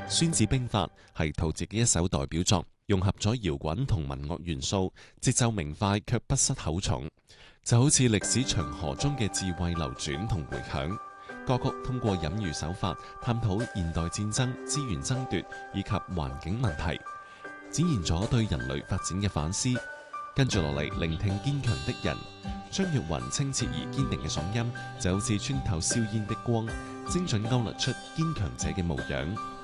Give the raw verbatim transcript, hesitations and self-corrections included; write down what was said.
《孫子兵法》係陶喆嘅一首代表作，融合咗搖滾同民樂元素，節奏明快卻不失口重，就好似歷史長河中嘅智慧流轉同回響。歌曲通過隱喻手法，探討現代戰爭、資源爭奪以及環境問題，展現咗對人類發展嘅反思。跟住落嚟，聆聽堅強的人。張玉雲清澈而堅定嘅嗓音，就好似穿透硝煙的光，精準勾勒出堅強者嘅模樣。